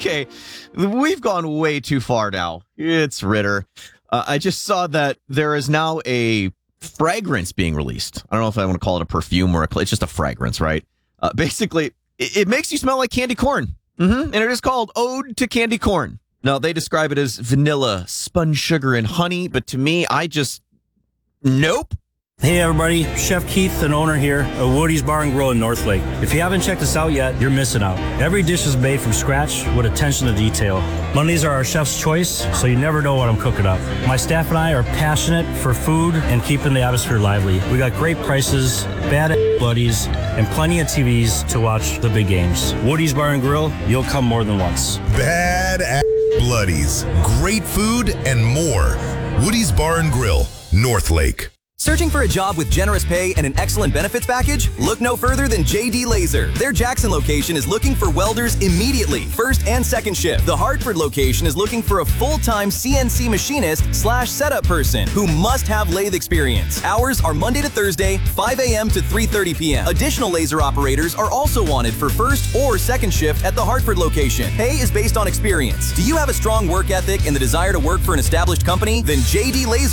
Okay, we've gone way too far now. It's Ritter. I just saw that there is now a fragrance being released. I don't know if I want to call it a perfume or it's just a fragrance, right? Basically, it makes you smell like candy corn. And it is called Ode to Candy Corn. Now, they describe it as vanilla, spun sugar, and honey, but to me, nope. Hey everybody, Chef Keith, and owner here at Woody's Bar and Grill in North Lake. If you haven't checked us out yet, you're missing out. Every dish is made from scratch with attention to detail. Mondays are our chef's choice, so you never know what I'm cooking up. My staff and I are passionate for food and keeping the atmosphere lively. We got great prices, bad buddies, and plenty of TVs to watch the big games. Woody's Bar and Grill, you'll come more than once. Bad bloodies, great food, and more. Woody's Bar and Grill, North Lake. Searching for a job with generous pay and an excellent benefits package? Look no further than JD Laser. Their Jackson location is looking for welders immediately, first and second shift. The Hartford location is looking for a full-time CNC machinist/setup person who must have lathe experience. Hours are Monday to Thursday, 5 a.m. to 3:30 p.m. Additional laser operators are also wanted for first or second shift at the Hartford location. Pay is based on experience. Do you have a strong work ethic and the desire to work for an established company? Then JD Laser